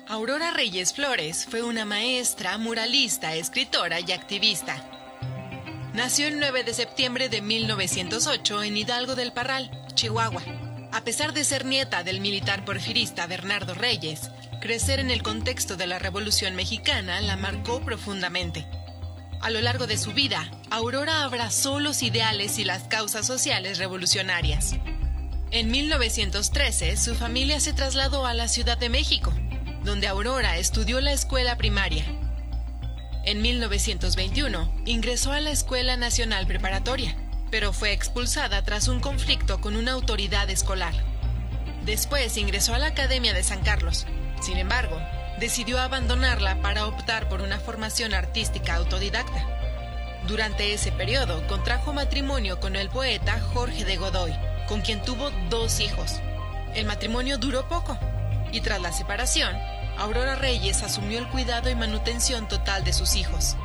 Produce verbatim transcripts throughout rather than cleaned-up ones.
Aurora Reyes Flores fue una maestra, muralista, escritora y activista. Nació el nueve de septiembre de mil novecientos ocho en Hidalgo del Parral, Chihuahua. A pesar de ser nieta del militar porfirista Bernardo Reyes, crecer en el contexto de la Revolución Mexicana la marcó profundamente. A lo largo de su vida, Aurora abrazó los ideales y las causas sociales revolucionarias. En mil novecientos trece, su familia se trasladó a la Ciudad de México, donde Aurora estudió la escuela primaria. En mil novecientos veintiuno, ingresó a la Escuela Nacional Preparatoria, pero fue expulsada tras un conflicto con una autoridad escolar. Después ingresó a la Academia de San Carlos. Sin embargo, decidió abandonarla para optar por una formación artística autodidacta. Durante ese periodo, contrajo matrimonio con el poeta Jorge de Godoy, con quien tuvo dos hijos. El matrimonio duró poco, y tras la separación, Aurora Reyes asumió el cuidado y manutención total de sus hijos.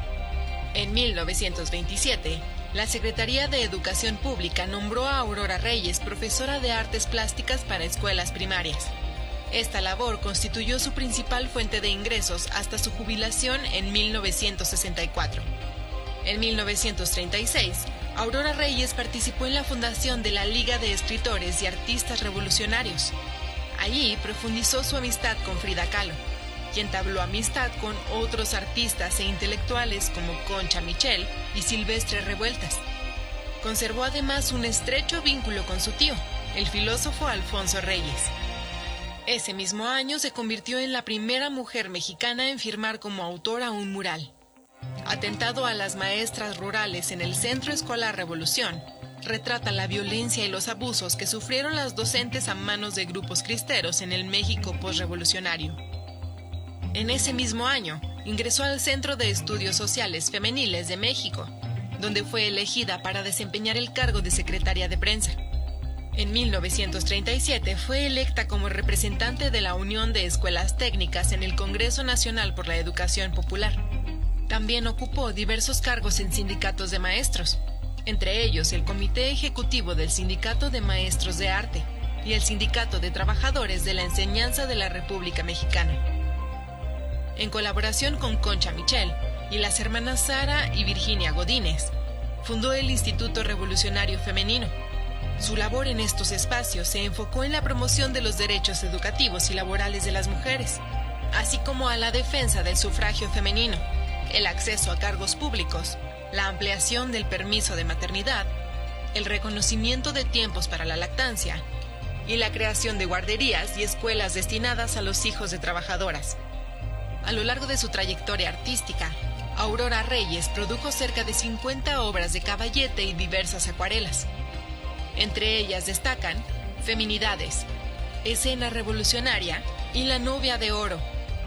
En mil novecientos veintisiete, la Secretaría de Educación Pública nombró a Aurora Reyes profesora de artes plásticas para escuelas primarias. Esta labor constituyó su principal fuente de ingresos hasta su jubilación en mil novecientos sesenta y cuatro. En mil novecientos treinta y seis, Aurora Reyes participó en la fundación de la Liga de Escritores y Artistas Revolucionarios. Allí profundizó su amistad con Frida Kahlo, quien entabló amistad con otros artistas e intelectuales como Concha Michel y Silvestre Revueltas. Conservó además un estrecho vínculo con su tío, el filósofo Alfonso Reyes. Ese mismo año se convirtió en la primera mujer mexicana en firmar como autora un mural. Atentado a las maestras rurales en el Centro Escolar Revolución, retrata la violencia y los abusos que sufrieron las docentes a manos de grupos cristeros en el México posrevolucionario. En ese mismo año, ingresó al Centro de Estudios Sociales Femeniles de México, donde fue elegida para desempeñar el cargo de secretaria de prensa. En mil novecientos treinta y siete fue electa como representante de la Unión de Escuelas Técnicas en el Congreso Nacional por la Educación Popular. También ocupó diversos cargos en sindicatos de maestros, entre ellos el Comité Ejecutivo del Sindicato de Maestros de Arte y el Sindicato de Trabajadores de la Enseñanza de la República Mexicana. En colaboración con Concha Michel y las hermanas Sara y Virginia Godínez, fundó el Instituto Revolucionario Femenino. Su labor en estos espacios se enfocó en la promoción de los derechos educativos y laborales de las mujeres, así como a la defensa del sufragio femenino, el acceso a cargos públicos, la ampliación del permiso de maternidad, el reconocimiento de tiempos para la lactancia y la creación de guarderías y escuelas destinadas a los hijos de trabajadoras. A lo largo de su trayectoria artística, Aurora Reyes produjo cerca de cincuenta obras de caballete y diversas acuarelas. Entre ellas destacan Feminidades, Escena Revolucionaria y La Novia de Oro.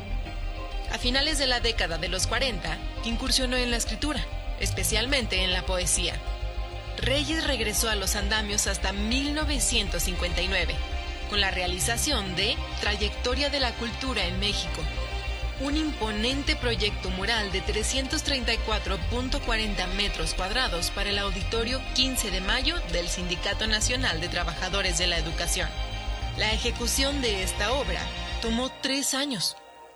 A finales de la década de los cuarenta, incursionó en la escritura, especialmente en la poesía. Reyes regresó a los andamios hasta mil novecientos cincuenta y nueve, con la realización de Trayectoria de la Cultura en México, un imponente proyecto mural de trescientos treinta y cuatro punto cuarenta metros cuadrados para el Auditorio quince de mayo del Sindicato Nacional de Trabajadores de la Educación. La ejecución de esta obra tomó tres años.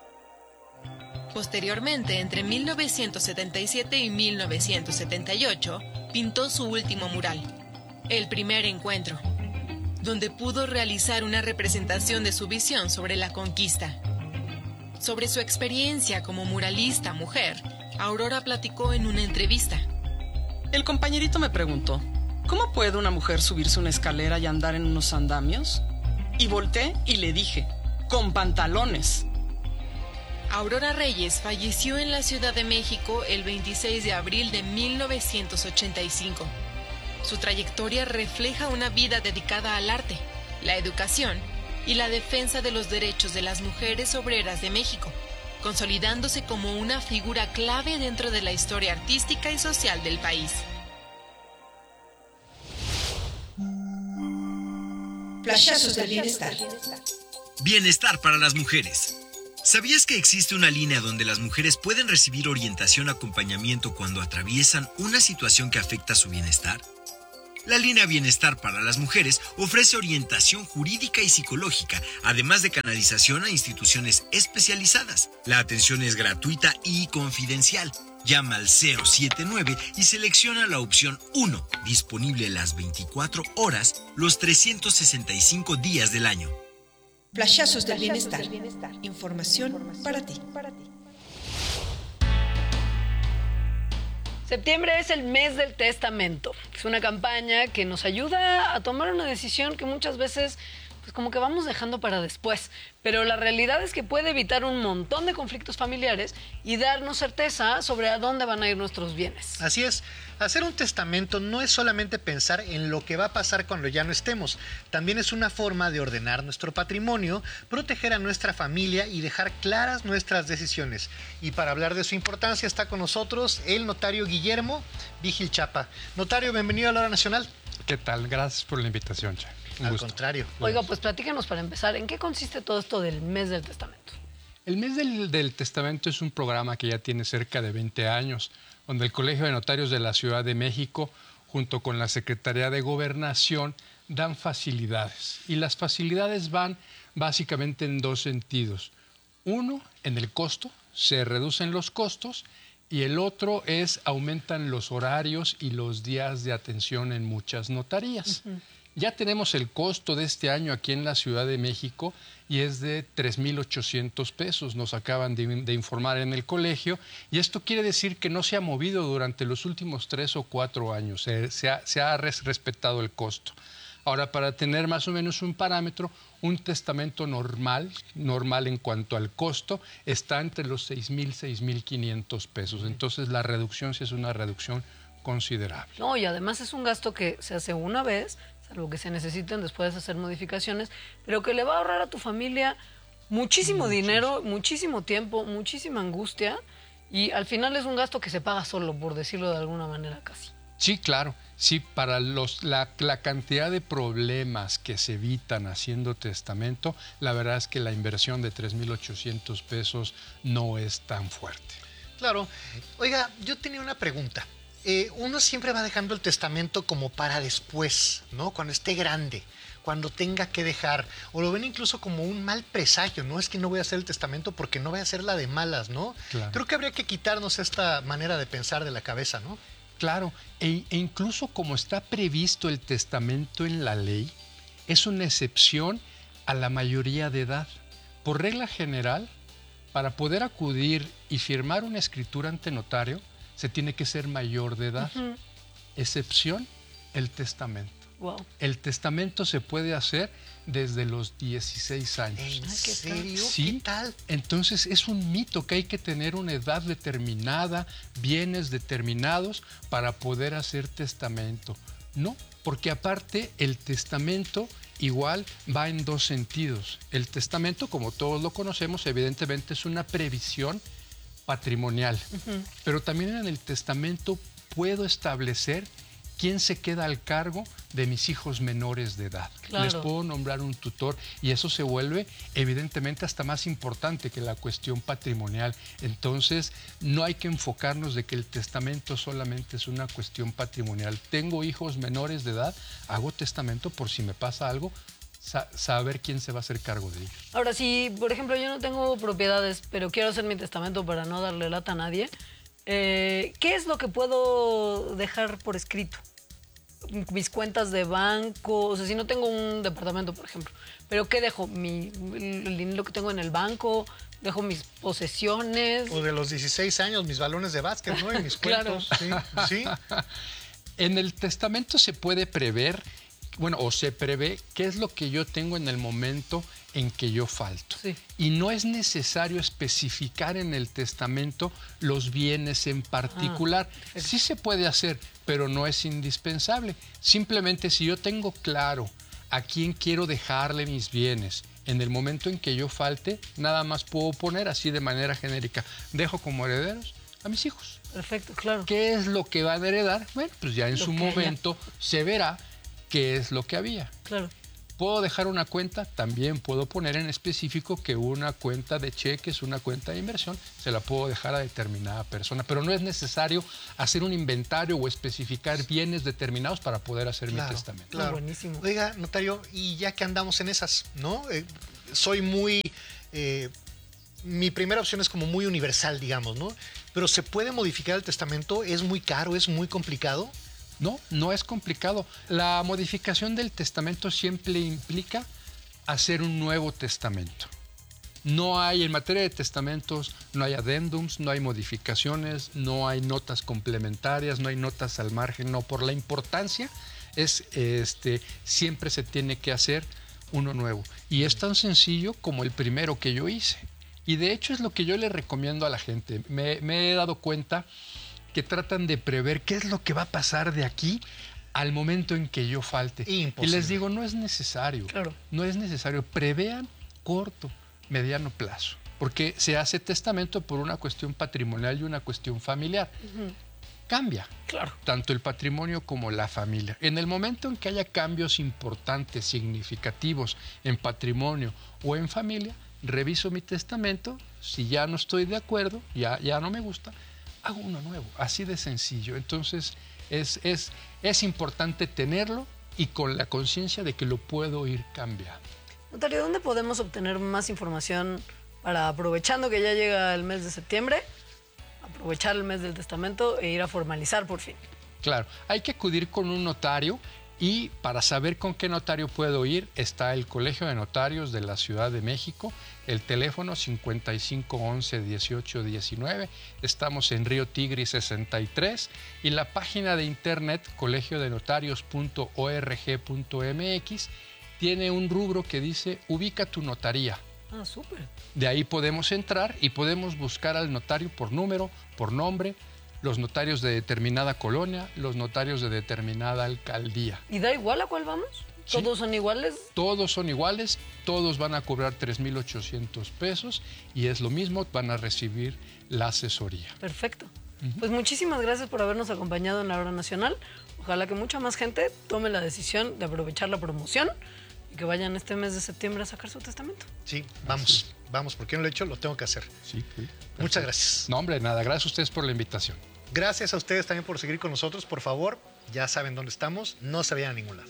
Posteriormente, entre mil novecientos setenta y siete y mil novecientos setenta y ocho, pintó su último mural, El Primer Encuentro, donde pudo realizar una representación de su visión sobre la conquista. Sobre su experiencia como muralista mujer, Aurora platicó en una entrevista. El compañerito me preguntó, ¿cómo puede una mujer subirse una escalera y andar en unos andamios? Y volteé y le dije, con pantalones. Aurora Reyes falleció en la Ciudad de México el veintiséis de abril de mil novecientos ochenta y cinco. Su trayectoria refleja una vida dedicada al arte, la educación y la defensa de los derechos de las mujeres obreras de México, consolidándose como una figura clave dentro de la historia artística y social del país. Flashazos del bienestar. Bienestar para las mujeres. ¿Sabías que existe una línea donde las mujeres pueden recibir orientación o acompañamiento cuando atraviesan una situación que afecta su bienestar? La línea Bienestar para las Mujeres ofrece orientación jurídica y psicológica, además de canalización a instituciones especializadas. La atención es gratuita y confidencial. Llama al cero siete nueve y selecciona la opción uno, disponible las veinticuatro horas, los trescientos sesenta y cinco días del año. Flashazos del bienestar. Información para ti. Septiembre es el mes del testamento. Es una campaña que nos ayuda a tomar una decisión que muchas veces pues como que vamos dejando para después. Pero la realidad es que puede evitar un montón de conflictos familiares y darnos certeza sobre a dónde van a ir nuestros bienes. Así es. Hacer un testamento no es solamente pensar en lo que va a pasar cuando ya no estemos. También es una forma de ordenar nuestro patrimonio, proteger a nuestra familia y dejar claras nuestras decisiones. Y para hablar de su importancia está con nosotros el notario Guillermo Vigil Chapa. Notario, bienvenido a la Hora Nacional. ¿Qué tal? Gracias por la invitación, Che. Un Al gusto. contrario. Oiga, pues platícanos para empezar, ¿en qué consiste todo esto del mes del testamento? El mes del, del testamento es un programa que ya tiene cerca de veinte años, donde el Colegio de Notarios de la Ciudad de México, junto con la Secretaría de Gobernación, dan facilidades. Y las facilidades van básicamente en dos sentidos. Uno, en el costo, se reducen los costos, y el otro es aumentan los horarios y los días de atención en muchas notarías. Uh-huh. Ya tenemos el costo de este año aquí en la Ciudad de México y es de tres mil ochocientos pesos, nos acaban de, de informar en el colegio, y esto quiere decir que no se ha movido durante los últimos tres o cuatro años, se, se, ha, se ha res, respetado el costo. Ahora, para tener más o menos un parámetro, un testamento normal, normal en cuanto al costo, está entre los seis mil, seis mil quinientos pesos. Entonces, la reducción sí es una reducción considerable. No, y además es un gasto que se hace una vez, salvo que se necesiten después hacer modificaciones, pero que le va a ahorrar a tu familia muchísimo, muchísimo dinero, muchísimo tiempo, muchísima angustia, y al final es un gasto que se paga solo, por decirlo de alguna manera casi. Sí, claro. Sí, para los, la, la cantidad de problemas que se evitan haciendo testamento, la verdad es que la inversión de tres mil ochocientos pesos no es tan fuerte. Claro. Oiga, yo tenía una pregunta. Eh, uno siempre va dejando el testamento como para después, ¿no? Cuando esté grande, cuando tenga que dejar, o lo ven incluso como un mal presagio, ¿no? Es que no voy a hacer el testamento porque no voy a hacer la de malas, ¿no? Claro. Creo que habría que quitarnos esta manera de pensar de la cabeza, ¿no? Claro, e, e incluso como está previsto el testamento en la ley, es una excepción a la mayoría de edad. Por regla general, para poder acudir y firmar una escritura ante notario, se tiene que ser mayor de edad. Uh-huh. Excepción, el testamento. Wow. El testamento se puede hacer desde los dieciséis años. ¿En serio? Sí. ¿Qué tal? Entonces es un mito que hay que tener una edad determinada, bienes determinados para poder hacer testamento. No, porque aparte el testamento igual va en dos sentidos. El testamento, como todos lo conocemos, evidentemente es una previsión patrimonial. Uh-huh. Pero también en el testamento puedo establecer quién se queda al cargo de mis hijos menores de edad. Claro. Les puedo nombrar un tutor y eso se vuelve evidentemente hasta más importante que la cuestión patrimonial. Entonces, no hay que enfocarnos de que el testamento solamente es una cuestión patrimonial. Tengo hijos menores de edad, hago testamento por si me pasa algo, sa- saber quién se va a hacer cargo de ellos. Ahora, si, por ejemplo, yo no tengo propiedades, pero quiero hacer mi testamento para no darle lata a nadie, eh, ¿qué es lo que puedo dejar por escrito? Mis cuentas de banco, o sea, si no tengo un departamento, por ejemplo, pero ¿qué dejo? Mi, el dinero que tengo en el banco, dejo mis posesiones. O de los dieciséis años, mis balones de básquet, ¿no? Y mis Claro. cuentos. Sí, sí. En el testamento se puede prever, bueno, o se prevé qué es lo que yo tengo en el momento en que yo falto. Sí. Y no es necesario especificar en el testamento los bienes en particular. Ah, sí se puede hacer, pero no es indispensable. Simplemente si yo tengo claro a quién quiero dejarle mis bienes en el momento en que yo falte, nada más puedo poner así de manera genérica, dejo como herederos a mis hijos. Perfecto, claro. ¿Qué es lo que van a heredar? Bueno, pues ya en Lo su que haya. momento se verá qué es lo que había. Claro. ¿Puedo dejar una cuenta? También puedo poner en específico que una cuenta de cheques, una cuenta de inversión, se la puedo dejar a determinada persona. Pero no es necesario hacer un inventario o especificar bienes determinados para poder hacer Claro, mi testamento. claro. Ah, buenísimo. Oiga, notario, y ya que andamos en esas, ¿no? Eh, soy muy... eh, mi primera opción es como muy universal, digamos, ¿no? Pero ¿se puede modificar el testamento? ¿Es muy caro? ¿Es muy complicado? No, no es complicado. La modificación del testamento siempre implica hacer un nuevo testamento. No hay, en materia de testamentos, no hay adendums, no hay modificaciones, no hay notas complementarias, no hay notas al margen, no. Por la importancia, es, este, siempre se tiene que hacer uno nuevo. Y es tan sencillo como el primero que yo hice. Y de hecho es lo que yo le recomiendo a la gente. Me, me he dado cuenta que tratan de prever qué es lo que va a pasar de aquí al momento en que yo falte. Imposible. Y les digo, no es necesario. Claro. No es necesario. Prevean corto, mediano plazo. Porque se hace testamento por una cuestión patrimonial y una cuestión familiar. Ujú. Cambia. Claro. Tanto el patrimonio como la familia. En el momento en que haya cambios importantes, significativos en patrimonio o en familia, reviso mi testamento. Si ya no estoy de acuerdo, ya, ya no me gusta, hago uno nuevo, así de sencillo. Entonces es, es, es importante tenerlo y con la conciencia de que lo puedo ir cambiando. Notario, ¿dónde podemos obtener más información para, aprovechando que ya llega el mes de septiembre, aprovechar el mes del testamento e ir a formalizar por fin? Claro, hay que acudir con un notario y para saber con qué notario puedo ir está el Colegio de Notarios de la Ciudad de México, el teléfono cincuenta y cinco once dieciocho diecinueve, estamos en Río Tigris sesenta y tres y la página de internet colegio de notarios punto org punto mx tiene un rubro que dice ubica tu notaría. Ah, súper. De ahí podemos entrar y podemos buscar al notario por número, por nombre, los notarios de determinada colonia, los notarios de determinada alcaldía. ¿Y da igual a cuál vamos? Sí. ¿Todos son iguales? Todos son iguales, todos van a cobrar tres mil ochocientos pesos y es lo mismo, van a recibir la asesoría. Perfecto. Uh-huh. Pues muchísimas gracias por habernos acompañado en la Hora Nacional. Ojalá que mucha más gente tome la decisión de aprovechar la promoción y que vayan este mes de septiembre a sacar su testamento. Sí, vamos, sí. vamos, porque no lo he hecho, lo tengo que hacer. Sí, sí. Muchas gracias. No, hombre, nada, gracias a ustedes por la invitación. Gracias a ustedes también por seguir con nosotros. Por favor, ya saben dónde estamos, no se vayan a ningún lado.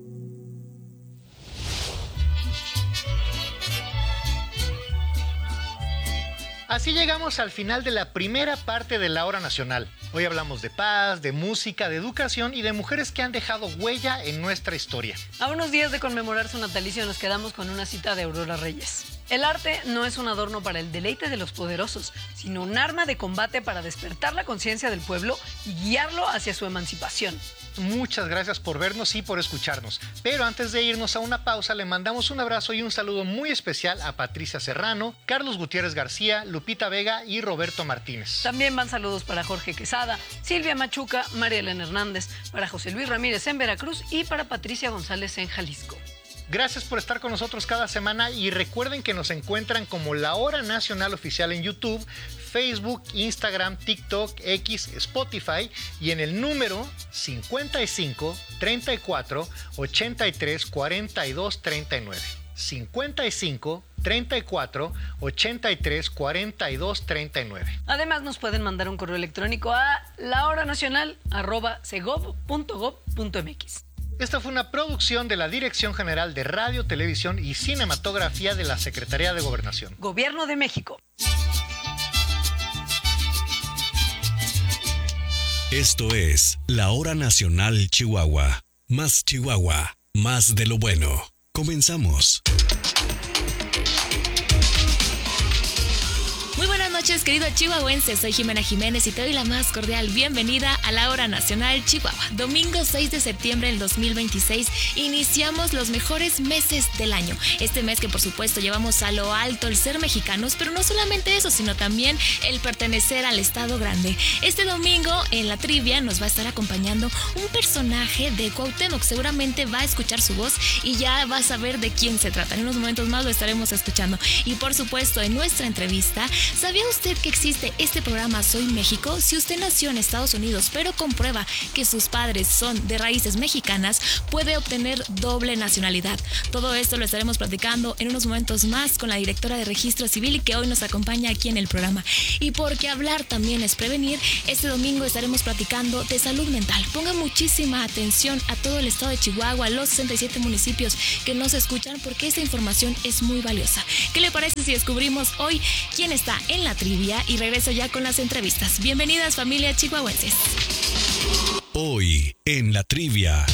Así llegamos al final de la primera parte de la Hora Nacional. Hoy hablamos de paz, de música, de educación y de mujeres que han dejado huella en nuestra historia. A unos días de conmemorar su natalicio nos quedamos con una cita de Aurora Reyes. El arte no es un adorno para el deleite de los poderosos, sino un arma de combate para despertar la conciencia del pueblo y guiarlo hacia su emancipación. Muchas gracias por vernos y por escucharnos. Pero antes de irnos a una pausa, le mandamos un abrazo y un saludo muy especial a Patricia Serrano, Carlos Gutiérrez García, Lupita Vega y Roberto Martínez. También van saludos para Jorge Quesada, Silvia Machuca, María Elena Hernández, para José Luis Ramírez en Veracruz y para Patricia González en Jalisco. Gracias por estar con nosotros cada semana y recuerden que nos encuentran como La Hora Nacional Oficial en YouTube, Facebook, Instagram, TikTok, X, Spotify y en el número cincuenta y cinco, treinta y cuatro, ochenta y tres, cuarenta y dos, treinta y nueve. cincuenta y cinco, treinta y cuatro, ochenta y tres, cuarenta y dos, treinta y nueve. Además nos pueden mandar un correo electrónico a lahoranacional arroba segov punto gov punto mx. Esta fue una producción de la Dirección General de Radio, Televisión y Cinematografía de la Secretaría de Gobernación. Gobierno de México. Esto es La Hora Nacional Chihuahua. Más Chihuahua, más de lo bueno. Comenzamos. Muy buenas noches, querido chihuahuense. Soy Jimena Jiménez y te doy la más cordial bienvenida a la Hora Nacional Chihuahua. Domingo seis de septiembre del dos mil veintiséis iniciamos los mejores meses del año. Este mes que por supuesto llevamos a lo alto el ser mexicanos, pero no solamente eso, sino también el pertenecer al Estado Grande. Este domingo en la trivia nos va a estar acompañando un personaje de Cuauhtémoc. Seguramente va a escuchar su voz y ya va a saber de quién se trata. En unos momentos más lo estaremos escuchando. Y por supuesto en nuestra entrevista, ¿sabía usted que existe este programa Soy México? Si usted nació en Estados Unidos, pero comprueba que sus padres son de raíces mexicanas, puede obtener doble nacionalidad. Todo esto lo estaremos platicando en unos momentos más con la directora de Registro Civil, que hoy nos acompaña aquí en el programa. Y porque hablar también es prevenir, este domingo estaremos platicando de salud mental. Ponga muchísima atención a todo el estado de Chihuahua, los sesenta y siete municipios que nos escuchan, porque esta información es muy valiosa. ¿Qué le parece si descubrimos hoy quién está en la trivia? Y regreso ya con las entrevistas. Bienvenidas, familia chihuahuenses. Hoy en la trivia.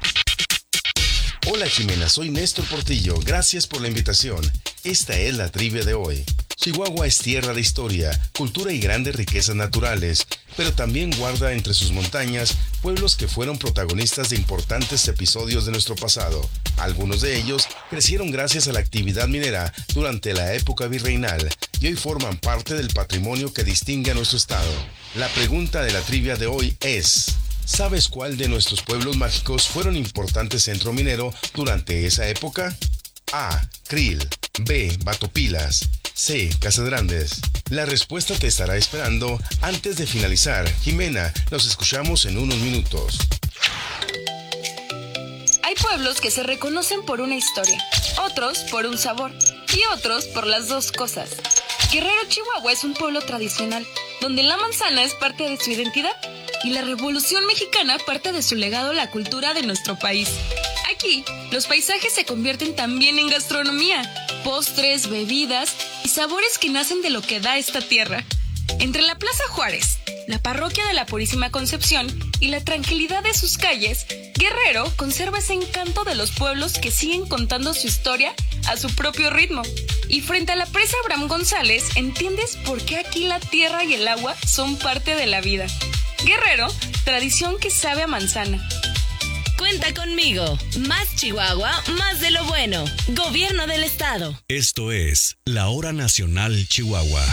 Hola Jimena, soy Néstor Portillo. Gracias por la invitación. Esta es la trivia de hoy. Chihuahua es tierra de historia, cultura y grandes riquezas naturales, pero también guarda entre sus montañas pueblos que fueron protagonistas de importantes episodios de nuestro pasado. Algunos de ellos crecieron gracias a la actividad minera durante la época virreinal y hoy forman parte del patrimonio que distingue a nuestro estado. La pregunta de la trivia de hoy es: ¿sabes cuál de nuestros pueblos mágicos fueron importantes centro minero durante esa época? A. Krill. B. Batopilas. C. Casas Grandes. La respuesta te estará esperando antes de finalizar. Jimena, nos escuchamos en unos minutos. Hay pueblos que se reconocen por una historia, otros por un sabor y otros por las dos cosas. Guerrero, Chihuahua es un pueblo tradicional, donde la manzana es parte de su identidad y la Revolución Mexicana parte de su legado a la cultura de nuestro país. Aquí, los paisajes se convierten también en gastronomía, postres, bebidas y sabores que nacen de lo que da esta tierra. Entre la Plaza Juárez, la parroquia de la Purísima Concepción y la tranquilidad de sus calles, Guerrero conserva ese encanto de los pueblos que siguen contando su historia a su propio ritmo. Y frente a la presa Abraham González, entiendes por qué aquí la tierra y el agua son parte de la vida. Guerrero, tradición que sabe a manzana. Cuenta conmigo. Más Chihuahua, más de lo bueno. Gobierno del Estado. Esto es La Hora Nacional Chihuahua.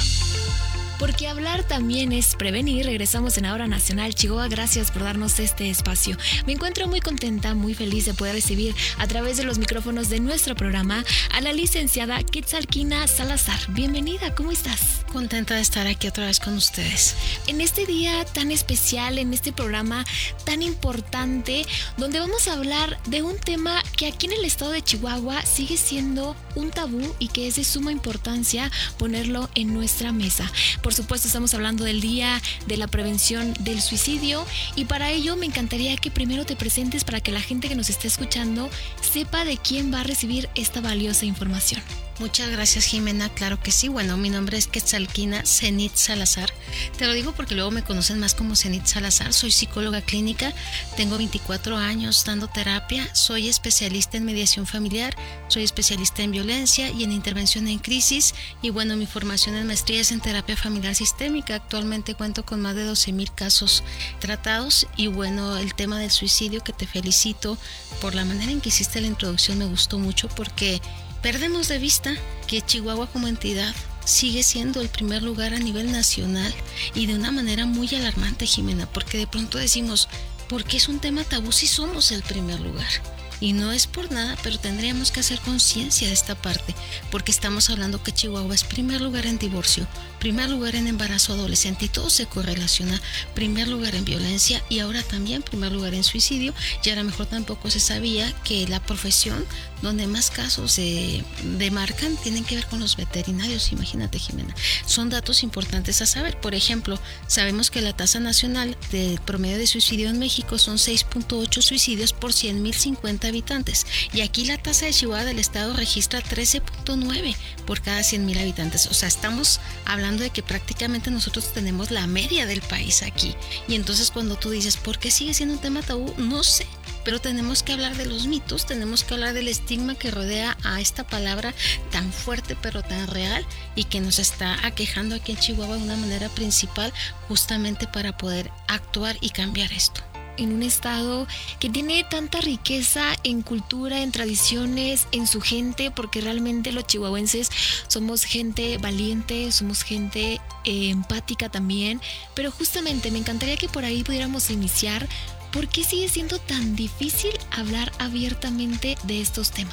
Porque hablar también es prevenir. Regresamos en Ahora Nacional Chihuahua. Gracias por darnos este espacio. Me encuentro muy contenta, muy feliz de poder recibir a través de los micrófonos de nuestro programa a la licenciada Quetzalquina Salazar. Bienvenida, ¿cómo estás? Contenta de estar aquí otra vez con ustedes. En este día tan especial, en este programa tan importante, donde vamos a hablar de un tema que aquí en el estado de Chihuahua sigue siendo un tabú y que es de suma importancia ponerlo en nuestra mesa. Por supuesto, estamos hablando del Día de la Prevención del Suicidio y para ello me encantaría que primero te presentes para que la gente que nos esté escuchando sepa de quién va a recibir esta valiosa información. Muchas gracias, Jimena. Claro que sí. Bueno, mi nombre es Quetzalquina Zenit Salazar. Te lo digo porque luego me conocen más como Zenit Salazar. Soy psicóloga clínica, tengo veinticuatro años dando terapia, soy especialista en mediación familiar, soy especialista en violencia y en intervención en crisis y bueno, mi formación en maestría es en terapia familiar sistémica. Actualmente cuento con más de doce mil casos tratados y bueno, el tema del suicidio, que te felicito por la manera en que hiciste la introducción, me gustó mucho porque perdemos de vista que Chihuahua como entidad sigue siendo el primer lugar a nivel nacional y de una manera muy alarmante, Jimena, porque de pronto decimos, ¿por qué es un tema tabú si somos el primer lugar? Y no es por nada, pero tendríamos que hacer conciencia de esta parte, porque estamos hablando que Chihuahua es primer lugar en divorcio, primer lugar en embarazo adolescente y todo se correlaciona, primer lugar en violencia y ahora también primer lugar en suicidio, y a lo mejor tampoco se sabía que la profesión donde más casos se demarcan tienen que ver con los veterinarios, imagínate, Jimena. Son datos importantes a saber. Por ejemplo, sabemos que la tasa nacional de promedio de suicidio en México son seis punto ocho suicidios por cien mil cincuenta habitantes y aquí la tasa de Chihuahua del estado registra trece punto nueve por cada cien mil habitantes. O sea, estamos hablando de que prácticamente nosotros tenemos la media del país aquí. Y entonces cuando tú dices, ¿por qué sigue siendo un tema tabú? No sé. Pero tenemos que hablar de los mitos, tenemos que hablar del estigma que rodea a esta palabra tan fuerte pero tan real y que nos está aquejando aquí en Chihuahua de una manera principal justamente para poder actuar y cambiar esto. En un estado que tiene tanta riqueza en cultura, en tradiciones, en su gente, porque realmente los chihuahuenses somos gente valiente, somos gente eh, empática también, pero justamente me encantaría que por ahí pudiéramos iniciar. ¿Por qué sigue siendo tan difícil hablar abiertamente de estos temas?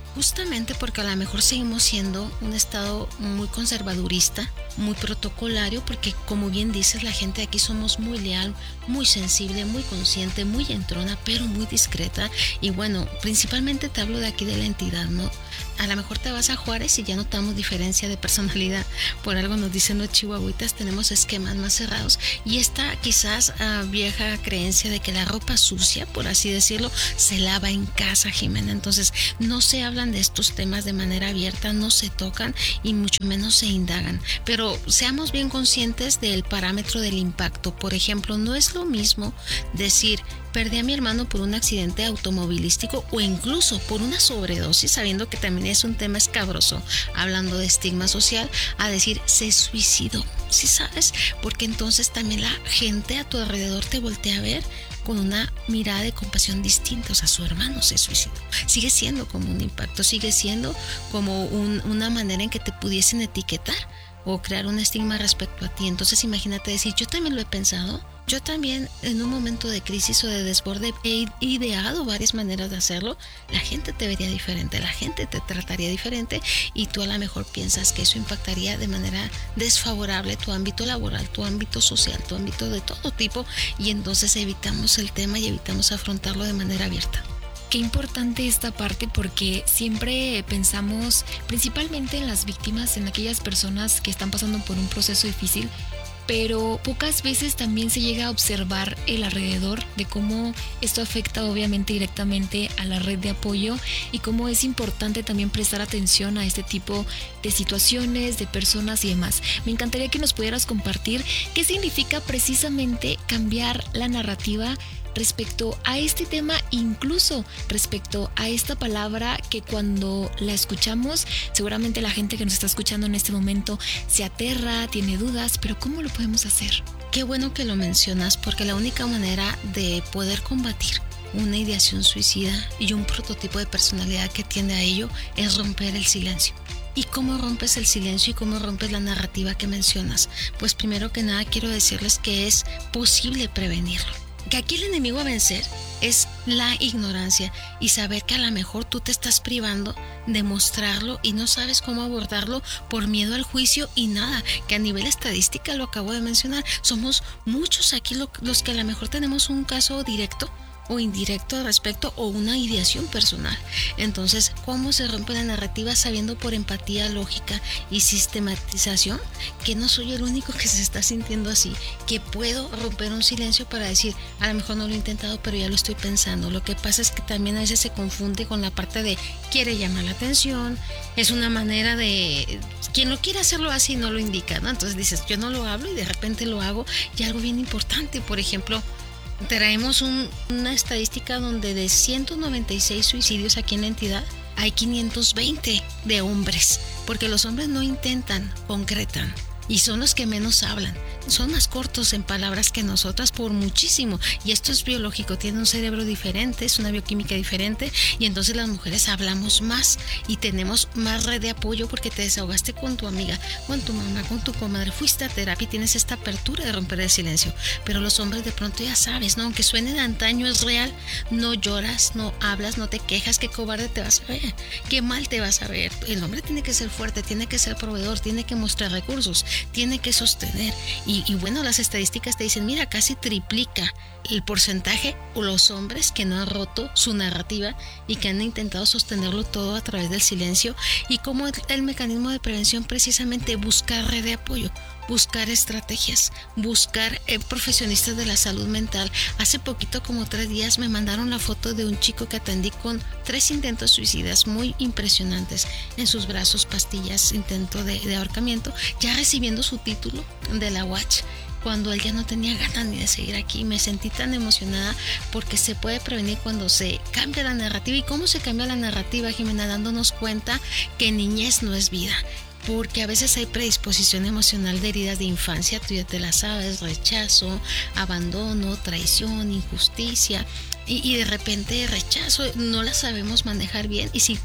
Justamente porque a lo mejor seguimos siendo un estado muy conservadurista, muy protocolario, porque como bien dices, la gente de aquí somos muy leal, muy sensible, muy consciente, muy entrona, pero muy discreta. Y bueno, principalmente te hablo de aquí de la entidad, ¿no? A lo mejor te vas a Juárez y ya notamos diferencia de personalidad. Por algo nos dicen los chihuahuitas, tenemos esquemas más cerrados. Y esta quizás uh, vieja creencia de que la ropa sucia, por así decirlo, se lava en casa, Jimena. Entonces no se hablan de estos temas de manera abierta, no se tocan y mucho menos se indagan. Pero seamos bien conscientes del parámetro del impacto. Por ejemplo, no es lo mismo decir: perdí a mi hermano por un accidente automovilístico o incluso por una sobredosis, sabiendo que también es un tema escabroso, hablando de estigma social, a decir se suicidó, ¿sí sabes? Porque entonces también la gente a tu alrededor te voltea a ver con una mirada de compasión distinta. O sea, su hermano se suicidó. Sigue siendo como un impacto, sigue siendo como un, una manera en que te pudiesen etiquetar o crear un estigma respecto a ti. Entonces imagínate decir, yo también lo he pensado. Yo también en un momento de crisis o de desborde he ideado varias maneras de hacerlo. La gente te vería diferente, la gente te trataría diferente y tú a lo mejor piensas que eso impactaría de manera desfavorable tu ámbito laboral, tu ámbito social, tu ámbito de todo tipo, y entonces evitamos el tema y evitamos afrontarlo de manera abierta. Qué importante esta parte, porque siempre pensamos principalmente en las víctimas, en aquellas personas que están pasando por un proceso difícil, pero pocas veces también se llega a observar el alrededor de cómo esto afecta obviamente directamente a la red de apoyo y cómo es importante también prestar atención a este tipo de situaciones, de personas y demás. Me encantaría que nos pudieras compartir qué significa precisamente cambiar la narrativa respecto a este tema, incluso respecto a esta palabra que cuando la escuchamos, seguramente la gente que nos está escuchando en este momento se aterra, tiene dudas, pero ¿cómo lo podemos hacer? Qué bueno que lo mencionas, porque la única manera de poder combatir una ideación suicida y un prototipo de personalidad que tiende a ello es romper el silencio. ¿Y cómo rompes el silencio y cómo rompes la narrativa que mencionas? Pues primero que nada quiero decirles que es posible prevenirlo. Que aquí el enemigo a vencer es la ignorancia y saber que a lo mejor tú te estás privando de mostrarlo y no sabes cómo abordarlo por miedo al juicio y nada, que a nivel estadística lo acabo de mencionar, somos muchos aquí lo, los que a lo mejor tenemos un caso directo o indirecto al respecto o una ideación personal. Entonces, ¿cómo se rompe la narrativa? Sabiendo por empatía, lógica y sistematización que no soy el único que se está sintiendo así, que puedo romper un silencio para decir, a lo mejor no lo he intentado, pero ya lo estoy pensando. Lo que pasa es que también a veces se confunde con la parte de quiere llamar la atención, es una manera de quien lo quiere hacerlo así no lo indica, ¿no? Entonces dices, yo no lo hablo y de repente lo hago. Y algo bien importante, por ejemplo, traemos un, una estadística donde de ciento noventa y seis suicidios aquí en la entidad hay quinientos veinte de hombres, porque los hombres no intentan, concretan y son los que menos hablan. Son más cortos en palabras que nosotras por muchísimo, y esto es biológico, tiene un cerebro diferente, es una bioquímica diferente, y entonces las mujeres hablamos más y tenemos más red de apoyo porque te desahogaste con tu amiga, con tu mamá, con tu comadre, fuiste a terapia y tienes esta apertura de romper el silencio. Pero los hombres de pronto ya sabes, ¿no? Aunque suene de antaño, es real, no lloras, no hablas, no te quejas, qué cobarde te vas a ver, qué mal te vas a ver. El hombre tiene que ser fuerte, tiene que ser proveedor, tiene que mostrar recursos, tiene que sostener. Y, y bueno, las estadísticas te dicen, mira, casi triplica el porcentaje o los hombres que no han roto su narrativa y que han intentado sostenerlo todo a través del silencio. Y como el, el mecanismo de prevención, precisamente buscar red de apoyo, buscar estrategias, buscar eh, profesionistas de la salud mental. Hace poquito, como tres días, me mandaron la foto de un chico que atendí con tres intentos suicidas muy impresionantes. En sus brazos pastillas, intento de, de ahorcamiento, ya recibiendo su título de la U A C H. Cuando él ya no tenía ganas ni de seguir aquí, me sentí tan emocionada porque se puede prevenir cuando se cambia la narrativa. ¿Y cómo se cambia la narrativa, Jimena? Dándonos cuenta que niñez no es vida. Porque a veces hay predisposición emocional de heridas de infancia, tú ya te la sabes, rechazo, abandono, traición, injusticia, y, y de repente rechazo, no la sabemos manejar bien, y si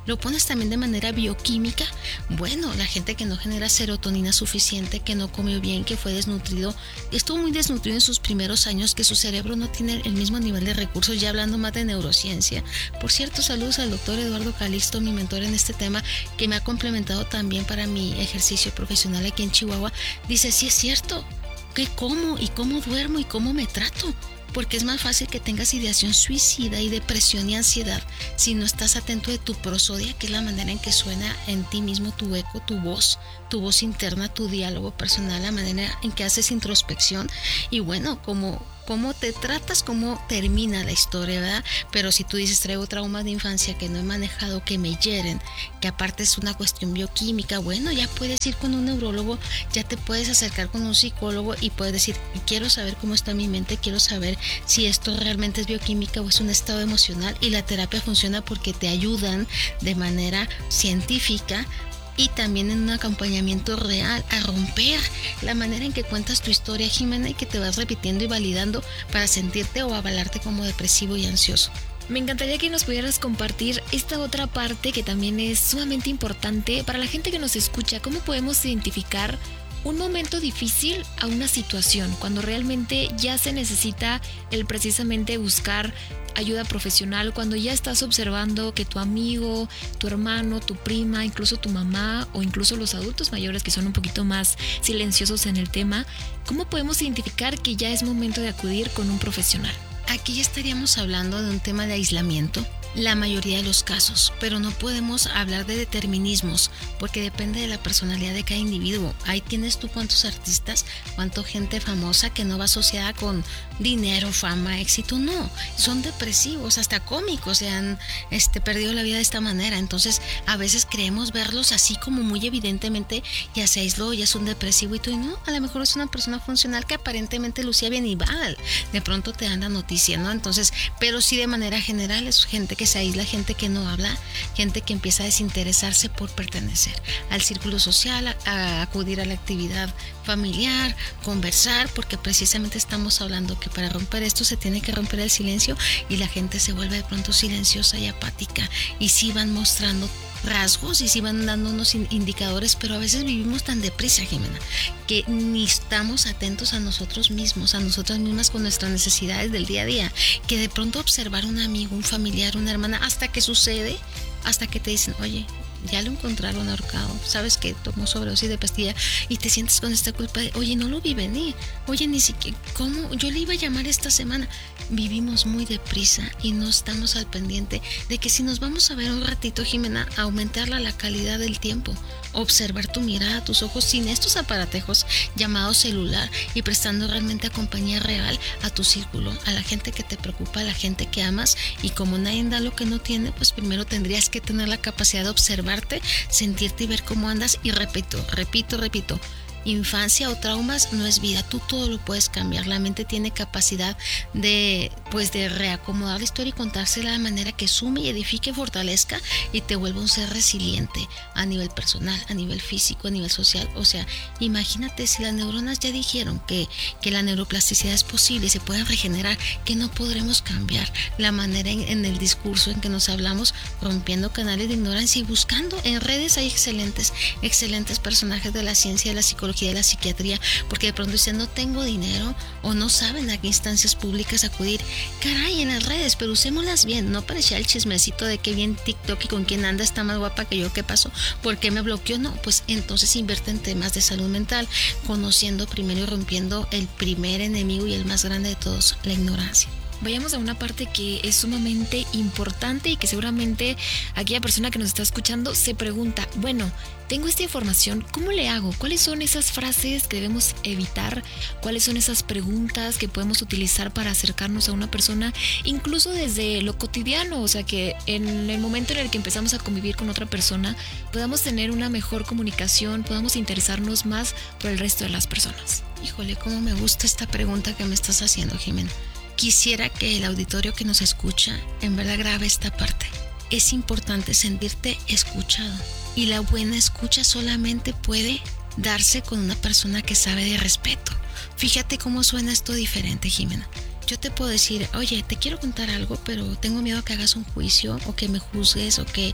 lo pones también de manera bioquímica. Bueno, la gente que no genera serotonina suficiente, que no comió bien, que fue desnutrido, estuvo muy desnutrido en sus primeros años, que su cerebro no tiene el mismo nivel de recursos, ya hablando más de neurociencia. Por cierto, saludos al doctor Eduardo Calixto, mi mentor en este tema, que me ha complementado también para mi ejercicio profesional aquí en Chihuahua. Dice, sí es cierto, que como y cómo duermo y cómo me trato. Porque es más fácil que tengas ideación suicida y depresión y ansiedad si no estás atento de tu prosodia, que es la manera en que suena en ti mismo tu eco, tu voz, tu voz interna, tu diálogo personal, la manera en que haces introspección. Y bueno, como cómo te tratas, cómo termina la historia, ¿verdad? Pero si tú dices, traigo traumas de infancia que no he manejado, que me hieren, que aparte es una cuestión bioquímica, bueno, ya puedes ir con un neurólogo, ya te puedes acercar con un psicólogo y puedes decir, quiero saber cómo está mi mente, quiero saber si esto realmente es bioquímica o es un estado emocional, y la terapia funciona porque te ayudan de manera científica y también en un acompañamiento real a romper la manera en que cuentas tu historia, Jimena, y que te vas repitiendo y validando para sentirte o avalarte como depresivo y ansioso. Me encantaría que nos pudieras compartir esta otra parte que también es sumamente importante para la gente que nos escucha. ¿Cómo podemos identificar un momento difícil a una situación cuando realmente ya se necesita el precisamente buscar ayuda profesional, cuando ya estás observando que tu amigo, tu hermano, tu prima, incluso tu mamá o incluso los adultos mayores que son un poquito más silenciosos en el tema? ¿Cómo podemos identificar que ya es momento de acudir con un profesional? Aquí ya estaríamos hablando de un tema de aislamiento, la mayoría de los casos, pero no podemos hablar de determinismos porque depende de la personalidad de cada individuo. Ahí tienes tú cuántos artistas, cuánta gente famosa que no va asociada con dinero, fama, éxito, no, son depresivos, hasta cómicos se han este, perdido la vida de esta manera. Entonces a veces creemos verlos así como muy evidentemente, ya se aisló, ya es un depresivo, y tú, y no, a lo mejor es una persona funcional que aparentemente lucía bien y mal, de pronto te dan la noticia, ¿no? Entonces, pero sí de manera general es gente que se aísla, gente que no habla, gente que empieza a desinteresarse por pertenecer al círculo social, a, a acudir a la actividad familiar, conversar, porque precisamente estamos hablando que para romper esto se tiene que romper el silencio, y la gente se vuelve de pronto silenciosa y apática, y sí van mostrando rasgos y sí van dando unos indicadores, pero a veces vivimos tan deprisa, Jimena, que ni estamos atentos a nosotros mismos, a nosotras mismas con nuestras necesidades del día a día, que de pronto observar un amigo, un familiar, una hermana, hasta que sucede, hasta que te dicen, oye, ya lo encontraron ahorcado, sabes que tomó sobredosis de pastilla, y te sientes con esta culpa de, oye, no lo vi venir, oye, ni siquiera, ¿cómo? Yo le iba a llamar esta semana. Vivimos muy deprisa y no estamos al pendiente de que si nos vamos a ver un ratito, Jimena, aumentarla la calidad del tiempo, observar tu mirada, tus ojos, sin estos aparatejos llamados celular, y prestando realmente compañía real a tu círculo, a la gente que te preocupa, a la gente que amas. Y como nadie da lo que no tiene, pues primero tendrías que tener la capacidad de observarte, sentirte y ver cómo andas. Y repito, repito, repito, infancia o traumas no es vida, tú todo lo puedes cambiar. La mente tiene capacidad de, pues, de reacomodar la historia y contársela de manera que sume y edifique, fortalezca y te vuelva un ser resiliente a nivel personal, a nivel físico, a nivel social. O sea, imagínate si las neuronas ya dijeron que, que la neuroplasticidad es posible y se pueden regenerar, que no podremos cambiar la manera en, en el discurso en que nos hablamos, rompiendo canales de ignorancia y buscando en redes. Hay excelentes, excelentes personajes de la ciencia, de la psicología, de la psiquiatría, porque de pronto dicen no tengo dinero o no saben a qué instancias públicas acudir. Caray, en las redes, pero usémoslas bien. No parecía el chismecito de que bien TikTok y con quién anda está más guapa que yo, ¿qué pasó? ¿Por qué me bloqueó? No, pues entonces invierte en temas de salud mental, conociendo primero y rompiendo el primer enemigo y el más grande de todos, la ignorancia. Vayamos a una parte que es sumamente importante y que seguramente aquella persona que nos está escuchando se pregunta, bueno, tengo esta información, ¿cómo le hago? ¿Cuáles son esas frases que debemos evitar? ¿Cuáles son esas preguntas que podemos utilizar para acercarnos a una persona, incluso desde lo cotidiano? O sea, que en el momento en el que empezamos a convivir con otra persona, podamos tener una mejor comunicación, podamos interesarnos más por el resto de las personas. Híjole, cómo me gusta esta pregunta que me estás haciendo, Jimena. Quisiera que el auditorio que nos escucha en verdad grabe esta parte. Es importante sentirte escuchado, y la buena escucha solamente puede darse con una persona que sabe de respeto. Fíjate cómo suena esto diferente, Jimena. Yo te puedo decir, oye, te quiero contar algo, pero tengo miedo que hagas un juicio o que me juzgues o que...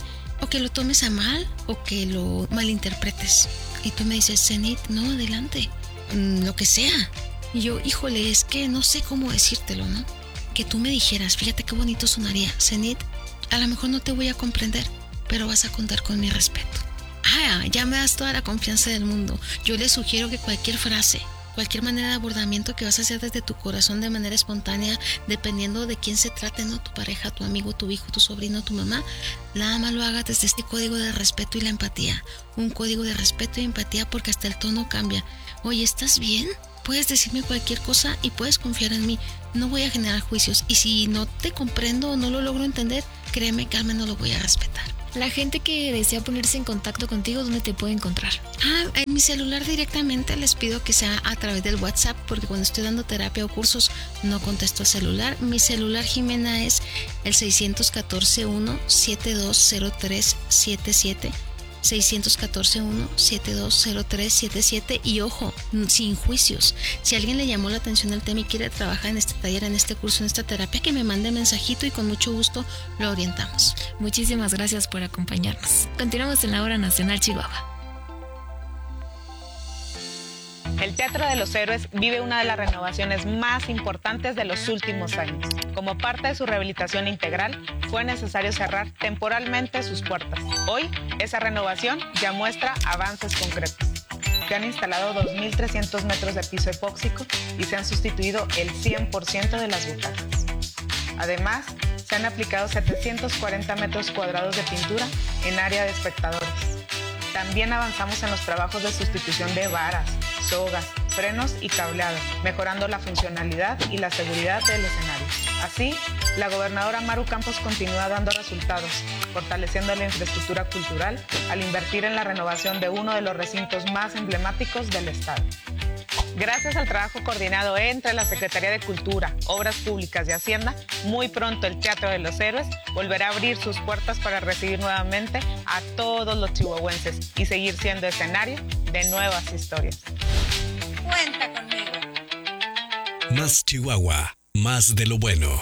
o que lo tomes a mal o que lo malinterpretes. Y tú me dices, Zenit, no, adelante, mm, lo que sea. Y yo, híjole, es que no sé cómo decírtelo, ¿no? Que tú me dijeras, fíjate qué bonito sonaría, Zenit, a lo mejor no te voy a comprender, pero vas a contar con mi respeto. Ah, ya me das toda la confianza del mundo. Yo les sugiero que cualquier frase, cualquier manera de abordamiento que vas a hacer desde tu corazón de manera espontánea, dependiendo de quién se trate, ¿no? Tu pareja, tu amigo, tu hijo, tu sobrino, tu mamá, nada más lo hagas desde este código de respeto y la empatía. Un código de respeto y empatía porque hasta el tono cambia. Oye, ¿estás bien? Puedes decirme cualquier cosa y puedes confiar en mí. No voy a generar juicios. Y si no te comprendo o no lo logro entender, créeme que al menos lo voy a respetar. La gente que desea ponerse en contacto contigo, ¿dónde te puede encontrar? Ah, en mi celular directamente. Les pido que sea a través del WhatsApp, porque cuando estoy dando terapia o cursos no contesto el celular. Mi celular, Jimena, es el seis uno cuatro, uno siete dos cero tres siete siete. seis uno cuatro, uno siete dos cero tres siete siete. Y ojo, sin juicios. Si a alguien le llamó la atención el tema y quiere trabajar en este taller, en este curso, en esta terapia, que me mande mensajito y con mucho gusto lo orientamos. Muchísimas gracias por acompañarnos. Continuamos en la Hora Nacional Chihuahua. El Teatro de los Héroes vive una de las renovaciones más importantes de los últimos años. Como parte de su rehabilitación integral, fue necesario cerrar temporalmente sus puertas. Hoy, esa renovación ya muestra avances concretos. Se han instalado dos mil trescientos metros de piso epóxico y se han sustituido el cien por ciento de las butacas. Además, se han aplicado setecientos cuarenta metros cuadrados de pintura en área de espectadores. También avanzamos en los trabajos de sustitución de varas, sogas, frenos y cableado, mejorando la funcionalidad y la seguridad del escenario. Así, la gobernadora Maru Campos continúa dando resultados, fortaleciendo la infraestructura cultural al invertir en la renovación de uno de los recintos más emblemáticos del estado. Gracias al trabajo coordinado entre la Secretaría de Cultura, Obras Públicas y Hacienda, muy pronto el Teatro de los Héroes volverá a abrir sus puertas para recibir nuevamente a todos los chihuahuenses y seguir siendo escenario de nuevas historias. Cuenta conmigo. Más Chihuahua, más de lo bueno.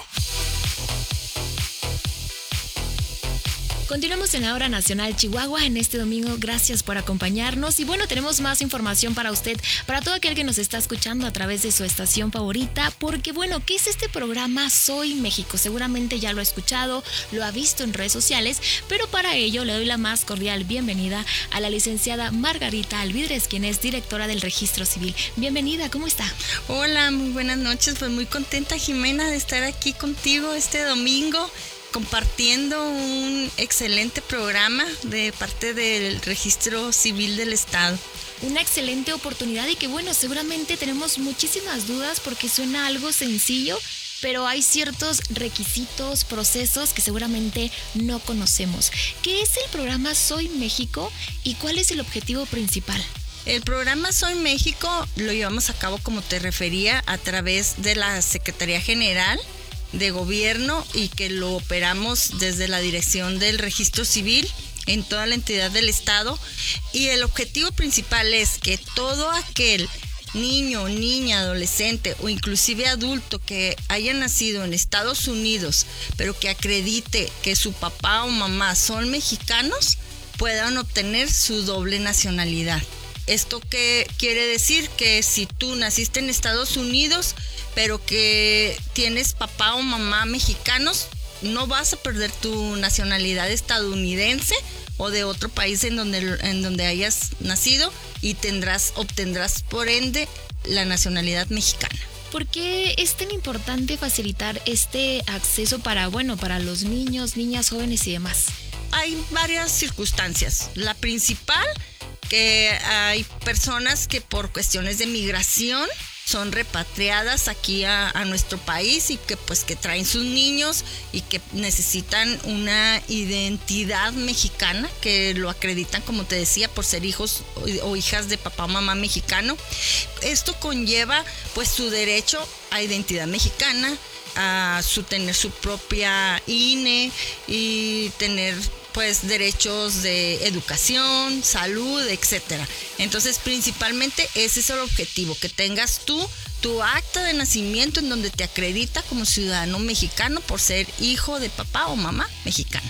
Continuamos en la Hora Nacional Chihuahua en este domingo. Gracias por acompañarnos. Y bueno, tenemos más información para usted, para todo aquel que nos está escuchando a través de su estación favorita. Porque bueno, ¿qué es este programa Soy México? Seguramente ya lo ha escuchado, lo ha visto en redes sociales, pero para ello le doy la más cordial bienvenida a la licenciada Margarita Alvidres, quien es directora del Registro Civil. Bienvenida, ¿cómo está? Hola, muy buenas noches. Pues muy contenta, Jimena, de estar aquí contigo este domingo, compartiendo un excelente programa de parte del Registro Civil del Estado. Una excelente oportunidad y que bueno, seguramente tenemos muchísimas dudas porque suena algo sencillo, pero hay ciertos requisitos, procesos que seguramente no conocemos. ¿Qué es el programa Soy México y cuál es el objetivo principal? El programa Soy México lo llevamos a cabo, como te refería, a través de la Secretaría General de Gobierno y que lo operamos desde la dirección del Registro Civil en toda la entidad del estado, y el objetivo principal es que todo aquel niño, niña, adolescente o inclusive adulto que haya nacido en Estados Unidos pero que acredite que su papá o mamá son mexicanos puedan obtener su doble nacionalidad. ¿Esto qué quiere decir? Que si tú naciste en Estados Unidos pero que tienes papá o mamá mexicanos, no vas a perder tu nacionalidad estadounidense o de otro país en donde, en donde hayas nacido, y tendrás, obtendrás por ende la nacionalidad mexicana. ¿Por qué es tan importante facilitar este acceso para, bueno, para los niños, niñas, jóvenes y demás? Hay varias circunstancias. La principal, que hay personas que por cuestiones de migración son repatriadas aquí a, a nuestro país y que pues que traen sus niños y que necesitan una identidad mexicana, que lo acreditan, como te decía, por ser hijos o, o hijas de papá o mamá mexicano. Esto conlleva pues su derecho a identidad mexicana, a su tener su propia I N E y tener pues derechos de educación, salud, etcétera. Entonces, principalmente ese es el objetivo, que tengas tú tu acta de nacimiento en donde te acredita como ciudadano mexicano por ser hijo de papá o mamá mexicana.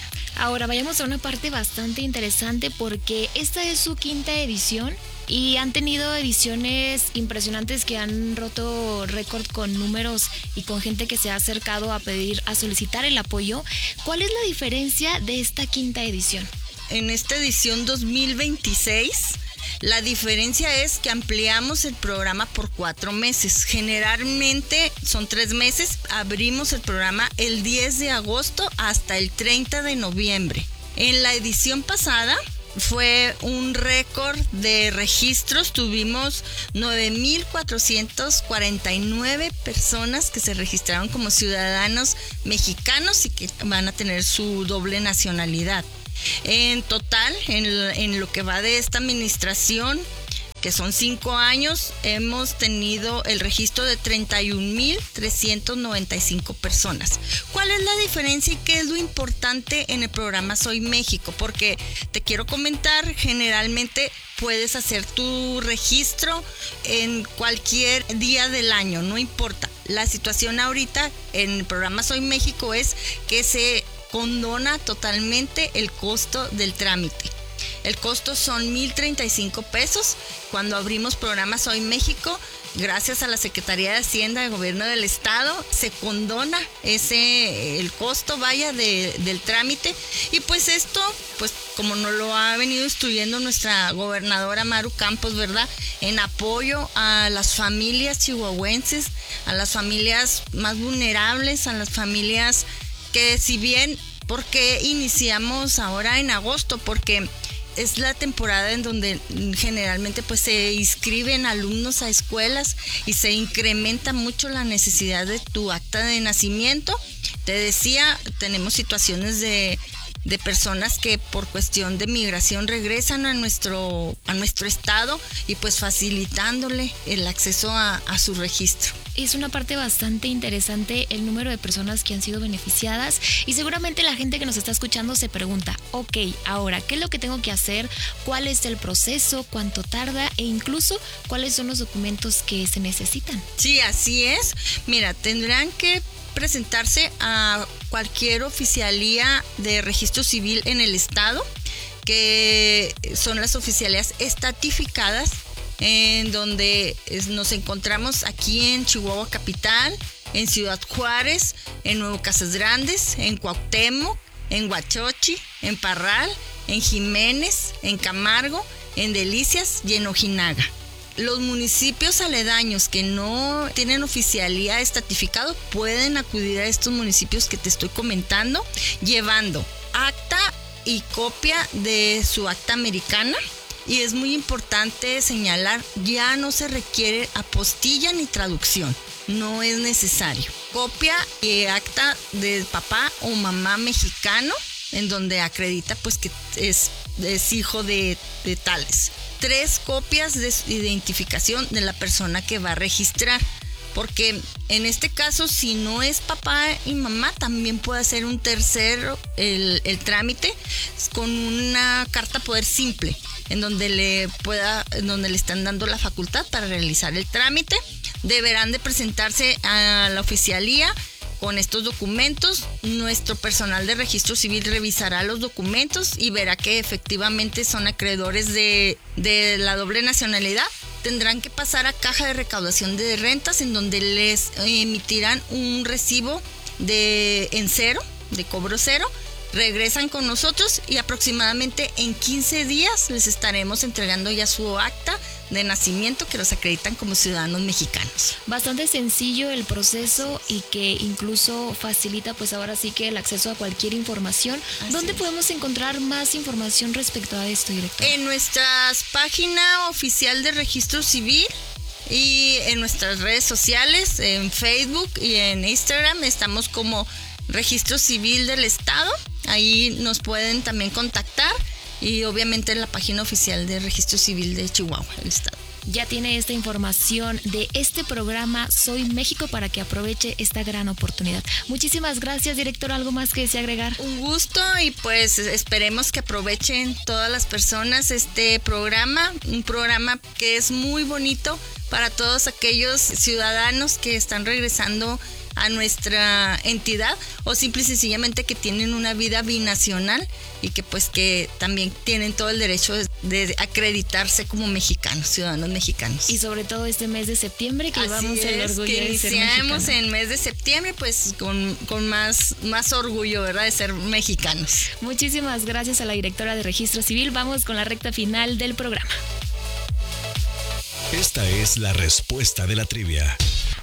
Ahora vayamos a una parte bastante interesante porque esta es su quinta edición y han tenido ediciones impresionantes que han roto récord con números y con gente que se ha acercado a pedir, a solicitar el apoyo. ¿Cuál es la diferencia de esta quinta edición? En esta edición dos mil veintiséis, la diferencia es que ampliamos el programa por cuatro meses. Generalmente son tres meses. Abrimos el programa el diez de agosto hasta el treinta de noviembre. En la edición pasada fue un récord de registros. Tuvimos nueve mil cuatrocientas cuarenta y nueve personas que se registraron como ciudadanos mexicanos y que van a tener su doble nacionalidad. En total, en, en lo que va de esta administración, que son cinco años, hemos tenido el registro de treinta y un mil trescientas noventa y cinco personas. ¿Cuál es la diferencia y qué es lo importante en el programa Soy México? Porque te quiero comentar, generalmente puedes hacer tu registro en cualquier día del año, no importa. La situación ahorita en el programa Soy México es que se condona totalmente el costo del trámite. El costo son mil treinta y cinco pesos. Cuando abrimos programa Soy México, gracias a la Secretaría de Hacienda del Gobierno del Estado, se condona ese el costo, vaya, de, del trámite. Y pues esto, pues como nos lo ha venido instruyendo nuestra gobernadora Maru Campos, ¿verdad? En apoyo a las familias chihuahuenses, a las familias más vulnerables, a las familias que si bien, porque iniciamos ahora en agosto, porque es la temporada en donde generalmente pues se inscriben alumnos a escuelas y se incrementa mucho la necesidad de tu acta de nacimiento. Te decía, tenemos situaciones de, de personas que por cuestión de migración regresan a nuestro, a nuestro estado y pues facilitándole el acceso a, a su registro. Es una parte bastante interesante el número de personas que han sido beneficiadas y seguramente la gente que nos está escuchando se pregunta, ok, ahora, ¿qué es lo que tengo que hacer? ¿Cuál es el proceso? ¿Cuánto tarda? E incluso, ¿cuáles son los documentos que se necesitan? Sí, así es. Mira, tendrán que presentarse a cualquier oficialía de registro civil en el estado, que son las oficialías estatificadas, en donde nos encontramos aquí en Chihuahua Capital, en Ciudad Juárez, en Nuevo Casas Grandes, en Cuauhtémoc, en Huachochi, en Parral, en Jiménez, en Camargo, en Delicias y en Ojinaga. Los municipios aledaños que no tienen oficialía estatificado pueden acudir a estos municipios que te estoy comentando, llevando acta y copia de su acta americana. Y es muy importante señalar, ya no se requiere apostilla ni traducción, no es necesario. Copia y acta de papá o mamá mexicano, en donde acredita pues que es, es hijo de, de tales. Tres copias de identificación de la persona que va a registrar. Porque en este caso, si no es papá y mamá, también puede hacer un tercero el, el trámite con una carta poder simple, en donde le pueda, en donde le están dando la facultad para realizar el trámite. Deberán de presentarse a la oficialía con estos documentos. Nuestro personal de registro civil revisará los documentos y verá que efectivamente son acreedores de, de la doble nacionalidad. Tendrán que pasar a caja de recaudación de rentas, en donde les emitirán un recibo de en cero, de cobro cero. Regresan con nosotros y aproximadamente en quince días les estaremos entregando ya su acta de nacimiento que los acreditan como ciudadanos mexicanos. Bastante sencillo el proceso y que incluso facilita pues ahora sí que el acceso a cualquier información. Así ¿Dónde es. podemos encontrar más información respecto a esto, director? En nuestra página oficial de registro civil y en nuestras redes sociales, en Facebook y en Instagram, estamos como Registro Civil del Estado. Ahí nos pueden también contactar y obviamente en la página oficial de Registro Civil de Chihuahua, el Estado. Ya tiene esta información de este programa Soy México para que aproveche esta gran oportunidad. Muchísimas gracias, director. ¿Algo más que desee agregar? Un gusto y pues esperemos que aprovechen todas las personas este programa, un programa que es muy bonito para todos aquellos ciudadanos que están regresando a nuestra entidad, o simple y sencillamente que tienen una vida binacional y que pues que también tienen todo el derecho de, de acreditarse como mexicanos, ciudadanos mexicanos. Y sobre todo este mes de septiembre que Así vamos es, el orgullo que de ser iniciamos mexicano. en mes de septiembre pues con, con más, más orgullo, ¿verdad?, de ser mexicanos. Muchísimas gracias a la directora de Registro Civil. Vamos con la recta final del programa. Esta es la respuesta de la trivia.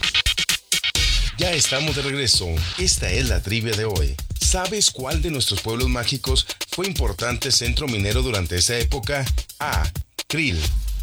Ya estamos de regreso. Esta es la trivia de hoy. ¿Sabes cuál de nuestros pueblos mágicos fue importante centro minero durante esa época? A. Krill.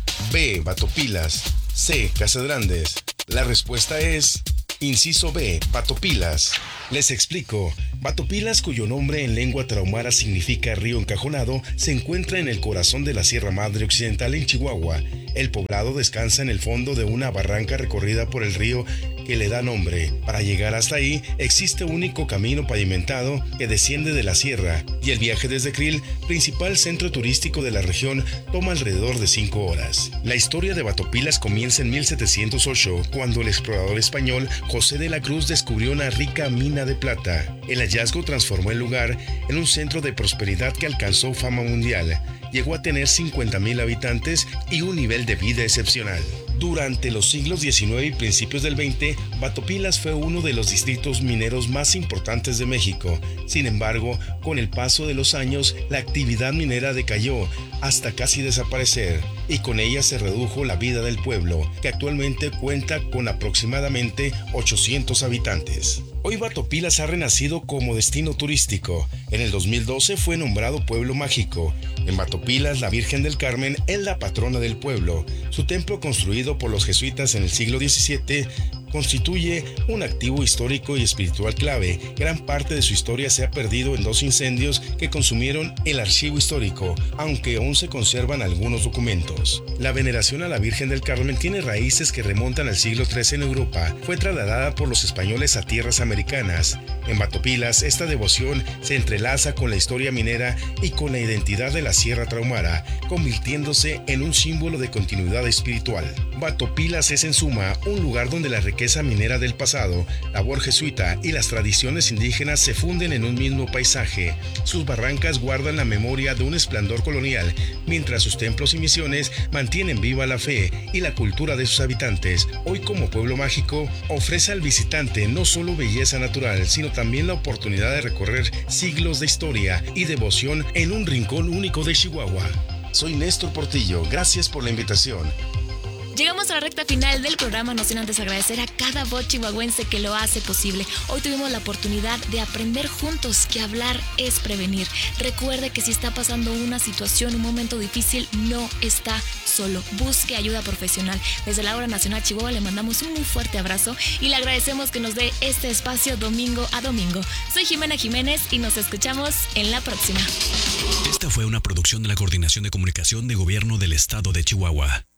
B. Batopilas. C. Casadrandes. La respuesta es inciso B. Batopilas. Les explico. Batopilas, cuyo nombre en lengua traumara significa río encajonado, se encuentra en el corazón de la Sierra Madre Occidental en Chihuahua. El poblado descansa en el fondo de una barranca recorrida por el río que le da nombre. Para llegar hasta ahí existe un único camino pavimentado que desciende de la sierra, y el viaje desde Krill, principal centro turístico de la región, toma alrededor de cinco horas. La historia de Batopilas comienza en mil setecientos ocho, cuando el explorador español José de la Cruz descubrió una rica mina de plata. El hallazgo transformó el lugar en un centro de prosperidad que alcanzó fama mundial. Llegó a tener cincuenta mil habitantes y un nivel de vida excepcional. Durante los siglos diecinueve y principios del veinte, Batopilas fue uno de los distritos mineros más importantes de México. Sin embargo, con el paso de los años, la actividad minera decayó hasta casi desaparecer, y con ella se redujo la vida del pueblo, que actualmente cuenta con aproximadamente ochocientos habitantes. Hoy Batopilas ha renacido como destino turístico. En el dos mil doce fue nombrado Pueblo Mágico. En Batopilas, la Virgen del Carmen es la patrona del pueblo. Su templo, construido por los jesuitas en el siglo diecisiete, constituye un activo histórico y espiritual clave. Gran parte de su historia se ha perdido en dos incendios que consumieron el archivo histórico, aunque aún se conservan algunos documentos. La veneración a la Virgen del Carmen tiene raíces que remontan al siglo trece en Europa. Fue trasladada por los españoles a tierras americanas. En Batopilas, esta devoción se entrelaza con la historia minera y con la identidad de la Sierra Traumara, convirtiéndose en un símbolo de continuidad espiritual. Batopilas es en suma un lugar donde la riqueza minera del pasado, labor jesuita y las tradiciones indígenas se funden en un mismo paisaje. Sus barrancas guardan la memoria de un esplendor colonial, mientras sus templos y misiones mantienen viva la fe y la cultura de sus habitantes. Hoy, como pueblo mágico, ofrece al visitante no solo belleza natural, sino también la oportunidad de recorrer siglos de historia y devoción en un rincón único de Chihuahua. Soy Néstor Portillo, gracias por la invitación. Llegamos a la recta final del programa, no sin antes agradecer a cada voz chihuahuense que lo hace posible. Hoy tuvimos la oportunidad de aprender juntos que hablar es prevenir. Recuerde que si está pasando una situación, un momento difícil, no está solo. Busque ayuda profesional. Desde la Hora Nacional Chihuahua le mandamos un muy fuerte abrazo y le agradecemos que nos dé este espacio domingo a domingo. Soy Jimena Jiménez y nos escuchamos en la próxima. Esta fue una producción de la Coordinación de Comunicación de Gobierno del Estado de Chihuahua.